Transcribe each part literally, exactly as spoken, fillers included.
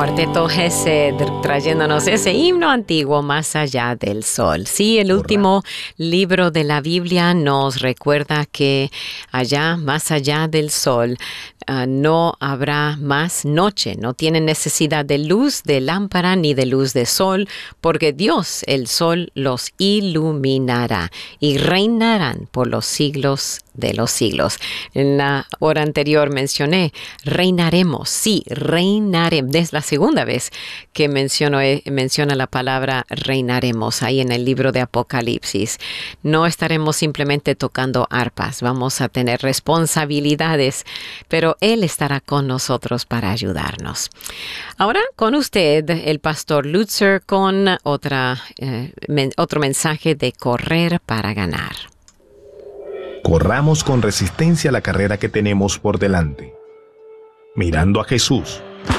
Cuarteto Gesed trayéndonos ese himno antiguo, Más allá del sol. Sí, el último libro de la Biblia nos recuerda que allá, más allá del sol, uh, no habrá más noche. No tienen necesidad de luz de lámpara ni de luz de sol, porque Dios, el sol, los iluminará y reinarán por los siglos de los siglos. En la hora anterior mencioné, reinaremos, sí, reinaremos. Es la segunda vez que menciono, eh, menciona la palabra reinaremos ahí en el libro de Apocalipsis. No estaremos simplemente tocando arpas, vamos a tener responsabilidades, pero Él estará con nosotros para ayudarnos. Ahora con usted, el pastor Lutzer, con otra, eh, men- otro mensaje de correr para ganar. Corramos con resistencia la carrera que tenemos por delante, mirando a Jesús,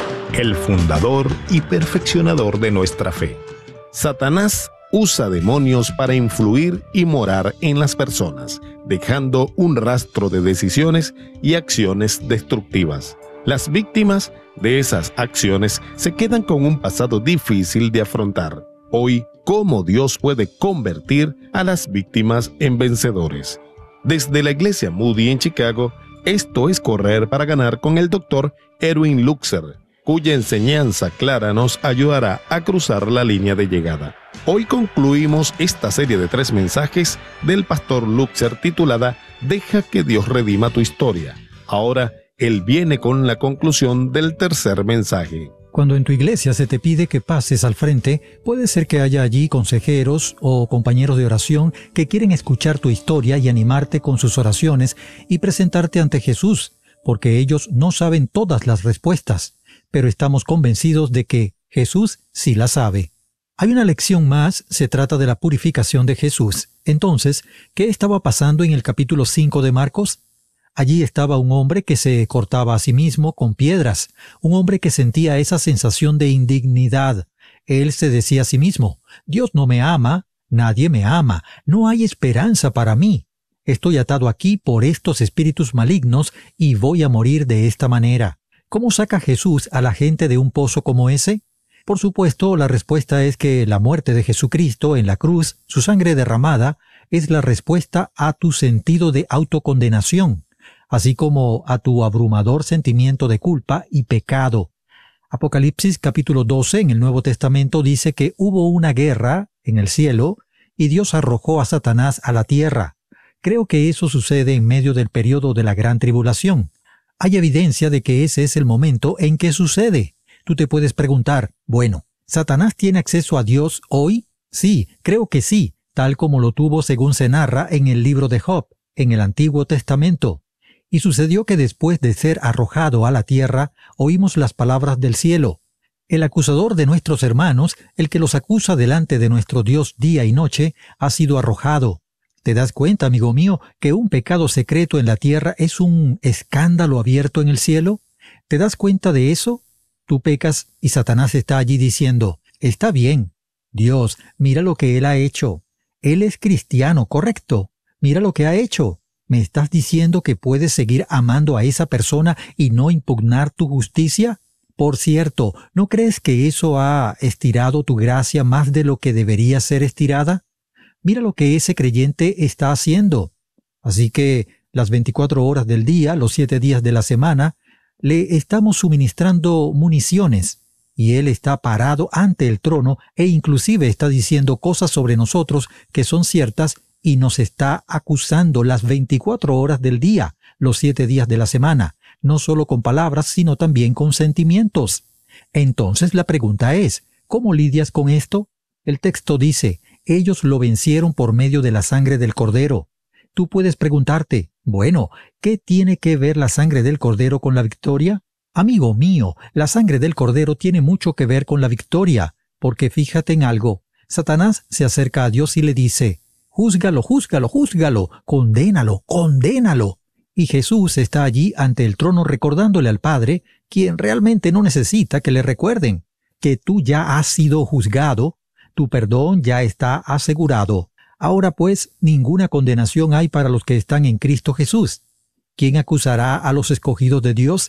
el fundador y perfeccionador de nuestra fe. Satanás usa demonios para influir y morar en las personas, dejando un rastro de decisiones y acciones destructivas. Las víctimas de esas acciones se quedan con un pasado difícil de afrontar. Hoy, ¿cómo Dios puede convertir a las víctimas en vencedores? Desde la iglesia Moody en Chicago, esto es Correr para Ganar con el doctor Erwin Lutzer, cuya enseñanza clara nos ayudará a cruzar la línea de llegada. Hoy concluimos esta serie de tres mensajes del pastor Lutzer titulada Deja que Dios redima tu historia. Ahora, él viene con la conclusión del tercer mensaje. Cuando en tu iglesia se te pide que pases al frente, puede ser que haya allí consejeros o compañeros de oración que quieren escuchar tu historia y animarte con sus oraciones y presentarte ante Jesús, porque ellos no saben todas las respuestas, pero estamos convencidos de que Jesús sí la sabe. Hay una lección más, se trata de la purificación de Jesús. Entonces, ¿qué estaba pasando en el capítulo cinco de Marcos? Allí estaba un hombre que se cortaba a sí mismo con piedras, un hombre que sentía esa sensación de indignidad. Él se decía a sí mismo, Dios no me ama, nadie me ama, no hay esperanza para mí. Estoy atado aquí por estos espíritus malignos y voy a morir de esta manera. ¿Cómo saca Jesús a la gente de un pozo como ese? Por supuesto, la respuesta es que la muerte de Jesucristo en la cruz, su sangre derramada, es la respuesta a tu sentido de autocondenación, así como a tu abrumador sentimiento de culpa y pecado. Apocalipsis capítulo doce en el Nuevo Testamento dice que hubo una guerra en el cielo y Dios arrojó a Satanás a la tierra. Creo que eso sucede en medio del periodo de la gran tribulación. Hay evidencia de que ese es el momento en que sucede. Tú te puedes preguntar, bueno, ¿Satanás tiene acceso a Dios hoy? Sí, creo que sí, tal como lo tuvo según se narra en el libro de Job, en el Antiguo Testamento. Y sucedió que después de ser arrojado a la tierra, oímos las palabras del cielo. El acusador de nuestros hermanos, el que los acusa delante de nuestro Dios día y noche, ha sido arrojado. ¿Te das cuenta, amigo mío, que un pecado secreto en la tierra es un escándalo abierto en el cielo? ¿Te das cuenta de eso? Tú pecas y Satanás está allí diciendo, está bien, Dios, mira lo que él ha hecho. Él es cristiano, correcto. Mira lo que ha hecho. ¿Me estás diciendo que puedes seguir amando a esa persona y no impugnar tu justicia? Por cierto, ¿no crees que eso ha estirado tu gracia más de lo que debería ser estirada? Mira lo que ese creyente está haciendo. Así que las veinticuatro horas del día, los siete días de la semana, le estamos suministrando municiones, y él está parado ante el trono e inclusive está diciendo cosas sobre nosotros que son ciertas y nos está acusando las veinticuatro horas del día, los siete días de la semana, no solo con palabras, sino también con sentimientos. Entonces la pregunta es, ¿cómo lidias con esto? El texto dice, ellos lo vencieron por medio de la sangre del Cordero. Tú puedes preguntarte, bueno, ¿qué tiene que ver la sangre del Cordero con la victoria? Amigo mío, la sangre del Cordero tiene mucho que ver con la victoria, porque fíjate en algo, Satanás se acerca a Dios y le dice, Júzgalo, júzgalo, júzgalo, condénalo, condénalo. Y Jesús está allí ante el trono recordándole al Padre, quien realmente no necesita que le recuerden, que tú ya has sido juzgado, tu perdón ya está asegurado. Ahora pues, ninguna condenación hay para los que están en Cristo Jesús. ¿Quién acusará a los escogidos de Dios?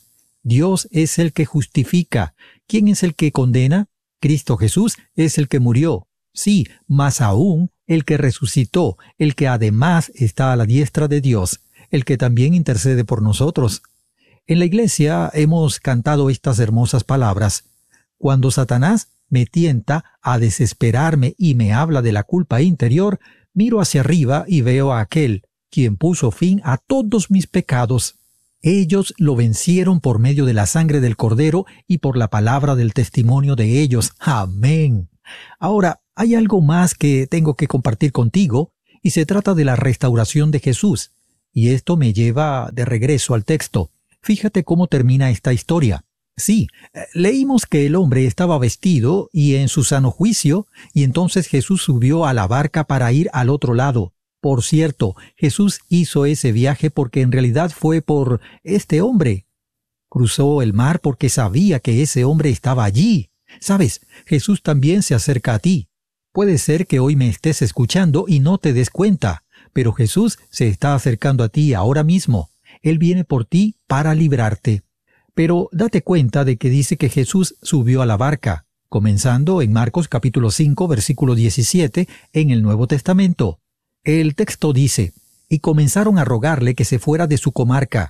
Dios es el que justifica. ¿Quién es el que condena? Cristo Jesús es el que murió. Sí, más aún el que resucitó, el que además está a la diestra de Dios, el que también intercede por nosotros. En la iglesia hemos cantado estas hermosas palabras. Cuando Satanás me tienta a desesperarme y me habla de la culpa interior, miro hacia arriba y veo a aquel quien puso fin a todos mis pecados. Ellos lo vencieron por medio de la sangre del Cordero y por la palabra del testimonio de ellos. Amén. Ahora, hay algo más que tengo que compartir contigo, y se trata de la restauración de Jesús. Y esto me lleva de regreso al texto. Fíjate cómo termina esta historia. Sí, leímos que el hombre estaba vestido y en su sano juicio, y entonces Jesús subió a la barca para ir al otro lado. Por cierto, Jesús hizo ese viaje porque en realidad fue por este hombre. Cruzó el mar porque sabía que ese hombre estaba allí. Sabes, Jesús también se acerca a ti. Puede ser que hoy me estés escuchando y no te des cuenta, pero Jesús se está acercando a ti ahora mismo. Él viene por ti para librarte. Pero date cuenta de que dice que Jesús subió a la barca, comenzando en Marcos capítulo cinco, versículo diecisiete, en el Nuevo Testamento. El texto dice, y comenzaron a rogarle que se fuera de su comarca.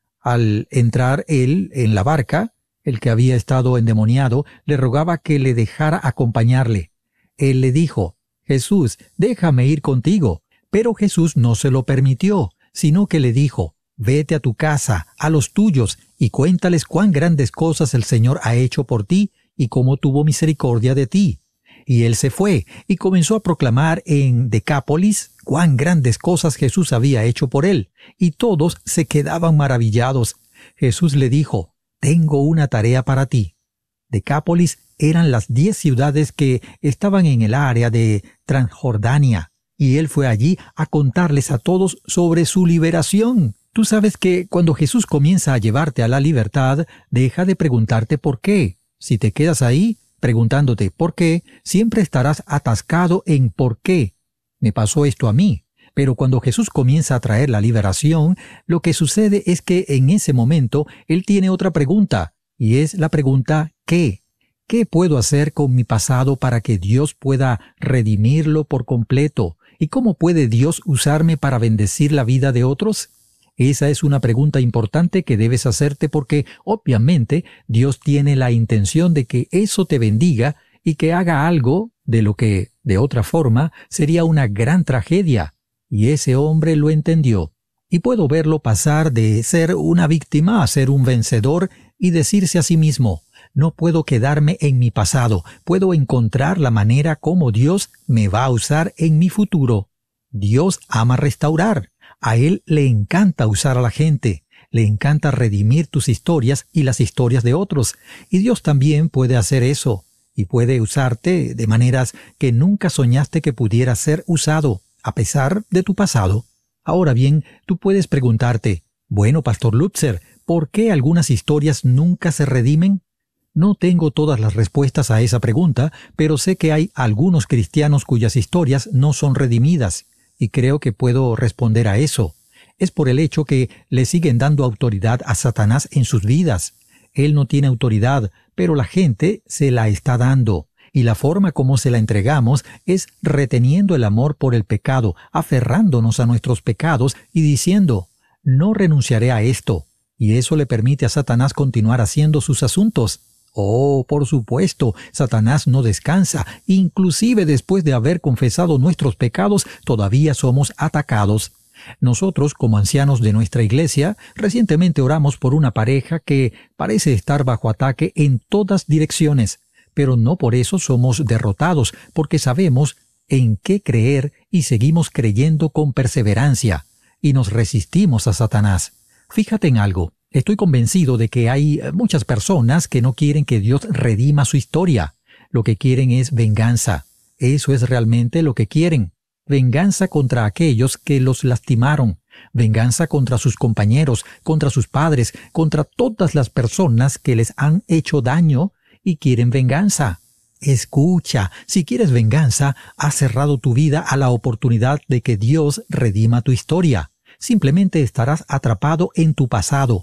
Al entrar él en la barca, el que había estado endemoniado le rogaba que le dejara acompañarle. Él le dijo, Jesús, déjame ir contigo. Pero Jesús no se lo permitió, sino que le dijo, vete a tu casa, a los tuyos, y cuéntales cuán grandes cosas el Señor ha hecho por ti y cómo tuvo misericordia de ti. Y él se fue y comenzó a proclamar en Decápolis cuán grandes cosas Jesús había hecho por él, y todos se quedaban maravillados. Jesús le dijo, tengo una tarea para ti. Decápolis eran las diez ciudades que estaban en el área de Transjordania, y él fue allí a contarles a todos sobre su liberación. Tú sabes que cuando Jesús comienza a llevarte a la libertad, deja de preguntarte por qué. Si te quedas ahí preguntándote por qué, siempre estarás atascado en por qué. Me pasó esto a mí. Pero cuando Jesús comienza a traer la liberación, lo que sucede es que en ese momento Él tiene otra pregunta, y es la pregunta ¿qué? ¿Qué puedo hacer con mi pasado para que Dios pueda redimirlo por completo? ¿Y cómo puede Dios usarme para bendecir la vida de otros? Esa es una pregunta importante que debes hacerte porque, obviamente, Dios tiene la intención de que eso te bendiga y que haga algo de lo que, de otra forma, sería una gran tragedia. Y ese hombre lo entendió. Y puedo verlo pasar de ser una víctima a ser un vencedor y decirse a sí mismo, no puedo quedarme en mi pasado, puedo encontrar la manera como Dios me va a usar en mi futuro. Dios ama restaurar. A Él le encanta usar a la gente, le encanta redimir tus historias y las historias de otros, y Dios también puede hacer eso, y puede usarte de maneras que nunca soñaste que pudiera ser usado, a pesar de tu pasado. Ahora bien, tú puedes preguntarte, bueno, Pastor Lutzer, ¿por qué algunas historias nunca se redimen? No tengo todas las respuestas a esa pregunta, pero sé que hay algunos cristianos cuyas historias no son redimidas. Y creo que puedo responder a eso. Es por el hecho que le siguen dando autoridad a Satanás en sus vidas. Él no tiene autoridad, pero la gente se la está dando. Y la forma como se la entregamos es reteniendo el amor por el pecado, aferrándonos a nuestros pecados y diciendo, no renunciaré a esto. Y eso le permite a Satanás continuar haciendo sus asuntos. Oh, por supuesto, Satanás no descansa. Inclusive después de haber confesado nuestros pecados, todavía somos atacados. Nosotros, como ancianos de nuestra iglesia, recientemente oramos por una pareja que parece estar bajo ataque en todas direcciones, pero no por eso somos derrotados, porque sabemos en qué creer y seguimos creyendo con perseverancia, y nos resistimos a Satanás. Fíjate en algo. Estoy convencido de que hay muchas personas que no quieren que Dios redima su historia. Lo que quieren es venganza. Eso es realmente lo que quieren. Venganza contra aquellos que los lastimaron. Venganza contra sus compañeros, contra sus padres, contra todas las personas que les han hecho daño y quieren venganza. Escucha, si quieres venganza, has cerrado tu vida a la oportunidad de que Dios redima tu historia. Simplemente estarás atrapado en tu pasado.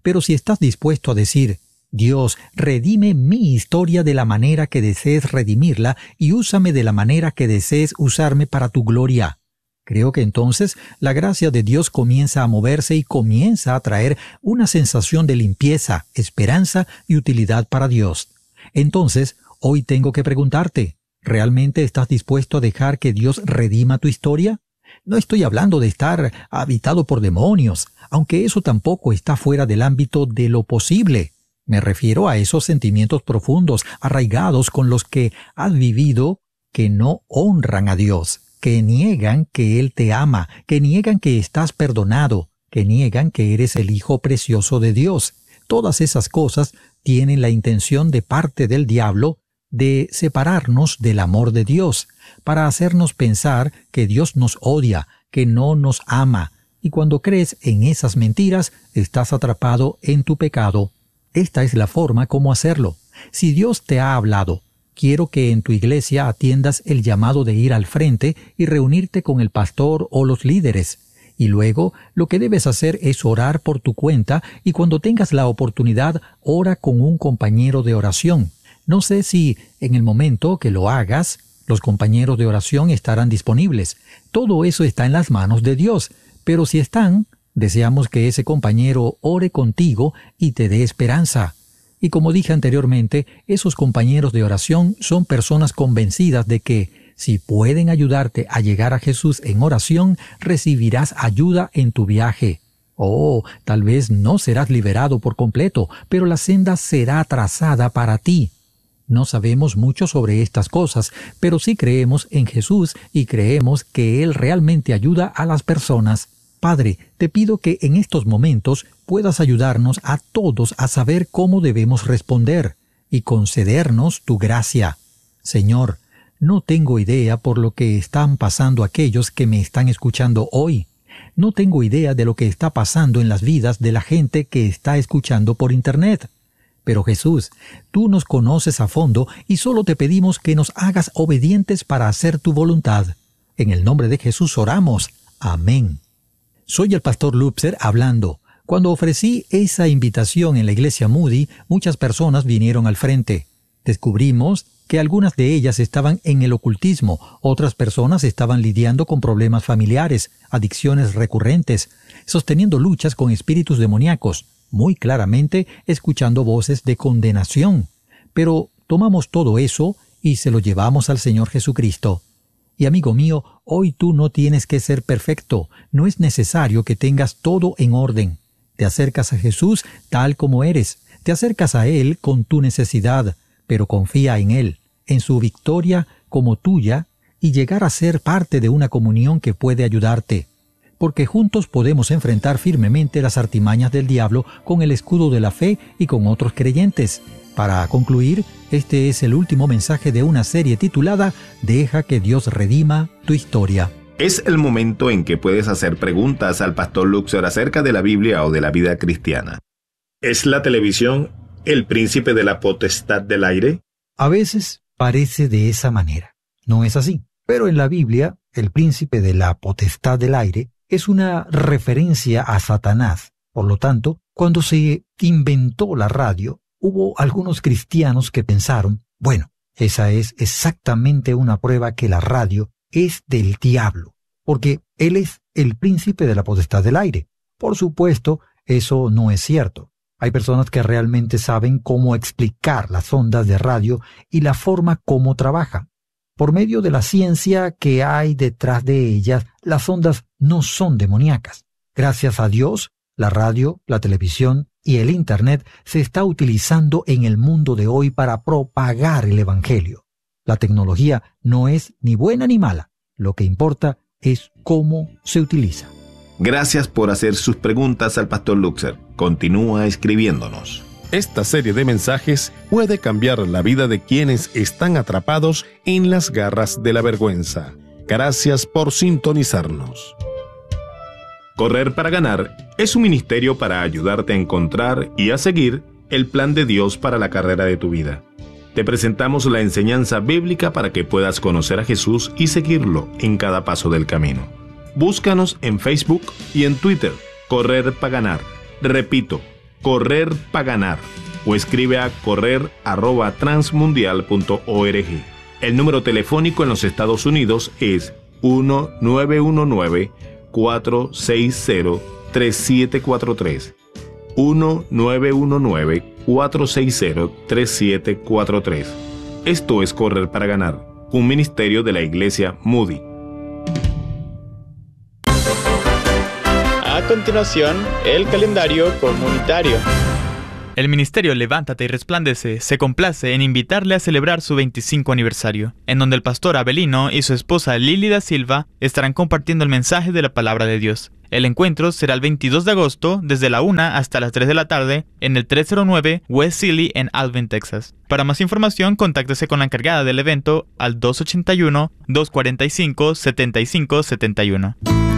Pero si estás dispuesto a decir, Dios, redime mi historia de la manera que desees redimirla y úsame de la manera que desees usarme para tu gloria, creo que entonces la gracia de Dios comienza a moverse y comienza a traer una sensación de limpieza, esperanza y utilidad para Dios. Entonces, hoy tengo que preguntarte, ¿realmente estás dispuesto a dejar que Dios redima tu historia? No estoy hablando de estar habitado por demonios, aunque eso tampoco está fuera del ámbito de lo posible. Me refiero a esos sentimientos profundos, arraigados con los que has vivido, que no honran a Dios, que niegan que Él te ama, que niegan que estás perdonado, que niegan que eres el Hijo precioso de Dios. Todas esas cosas tienen la intención de parte del diablo de separarnos del amor de Dios, para hacernos pensar que Dios nos odia, que no nos ama, y cuando crees en esas mentiras, estás atrapado en tu pecado. Esta es la forma como hacerlo. Si Dios te ha hablado, quiero que en tu iglesia atiendas el llamado de ir al frente y reunirte con el pastor o los líderes. Y luego, lo que debes hacer es orar por tu cuenta y cuando tengas la oportunidad, ora con un compañero de oración. No sé si, en el momento que lo hagas, los compañeros de oración estarán disponibles. Todo eso está en las manos de Dios. Pero si están, deseamos que ese compañero ore contigo y te dé esperanza. Y como dije anteriormente, esos compañeros de oración son personas convencidas de que, si pueden ayudarte a llegar a Jesús en oración, recibirás ayuda en tu viaje. Oh, tal vez no serás liberado por completo, pero la senda será trazada para ti. No sabemos mucho sobre estas cosas, pero sí creemos en Jesús y creemos que Él realmente ayuda a las personas. Padre, te pido que en estos momentos puedas ayudarnos a todos a saber cómo debemos responder y concedernos tu gracia. Señor, no tengo idea por lo que están pasando aquellos que me están escuchando hoy. No tengo idea de lo que está pasando en las vidas de la gente que está escuchando por Internet. Pero Jesús, tú nos conoces a fondo y solo te pedimos que nos hagas obedientes para hacer tu voluntad. En el nombre de Jesús oramos. Amén. Soy el pastor Lupser hablando. Cuando ofrecí esa invitación en la iglesia Moody, muchas personas vinieron al frente. Descubrimos que algunas de ellas estaban en el ocultismo, otras personas estaban lidiando con problemas familiares, adicciones recurrentes, sosteniendo luchas con espíritus demoníacos, muy claramente escuchando voces de condenación. Pero tomamos todo eso y se lo llevamos al Señor Jesucristo. Y amigo mío, hoy tú no tienes que ser perfecto, no es necesario que tengas todo en orden. Te acercas a Jesús tal como eres, te acercas a Él con tu necesidad, pero confía en Él, en su victoria como tuya, y llegar a ser parte de una comunión que puede ayudarte. Porque juntos podemos enfrentar firmemente las artimañas del diablo con el escudo de la fe y con otros creyentes. Para concluir, este es el último mensaje de una serie titulada Deja que Dios redima tu historia. Es el momento en que puedes hacer preguntas al pastor Luxor acerca de la Biblia o de la vida cristiana. ¿Es la televisión el príncipe de la potestad del aire? A veces parece de esa manera. No es así. Pero en la Biblia, el príncipe de la potestad del aire es una referencia a Satanás. Por lo tanto, cuando se inventó la radio, hubo algunos cristianos que pensaron, bueno, esa es exactamente una prueba que la radio es del diablo, porque él es el príncipe de la potestad del aire. Por supuesto, eso no es cierto. Hay personas que realmente saben cómo explicar las ondas de radio y la forma como trabajan. Por medio de la ciencia que hay detrás de ellas, las ondas no son demoníacas. Gracias a Dios, la radio, la televisión y el Internet se está utilizando en el mundo de hoy para propagar el Evangelio. La tecnología no es ni buena ni mala. Lo que importa es cómo se utiliza. Gracias por hacer sus preguntas al pastor Luxor. Continúa escribiéndonos. Esta serie de mensajes puede cambiar la vida de quienes están atrapados en las garras de la vergüenza. Gracias por sintonizarnos. Correr para ganar es un ministerio para ayudarte a encontrar y a seguir el plan de Dios para la carrera de tu vida. Te presentamos la enseñanza bíblica para que puedas conocer a Jesús y seguirlo en cada paso del camino. Búscanos en Facebook y en Twitter, Correr para ganar. Repito, Correr para ganar o escribe a correr arroba transmundial punto org. El número telefónico en los Estados Unidos es uno nueve uno nueve, cuatro seis cero, tres siete cuatro tres. uno nueve uno nueve, cuatro seis cero, tres siete cuatro tres. Esto es Correr para Ganar, un ministerio de la Iglesia Moody. A continuación, el calendario comunitario. El Ministerio Levántate y Resplandece se complace en invitarle a celebrar su veinticinco aniversario, en donde el pastor Abelino y su esposa Lili da Silva estarán compartiendo el mensaje de la palabra de Dios. El encuentro será el veintidós de agosto, desde la una hasta las tres de la tarde, en el trescientos nueve West Sealy en Alvin, Texas. Para más información, contáctese con la encargada del evento al dos ochenta y uno, dos cuarenta y cinco, setenta y cinco setenta y uno.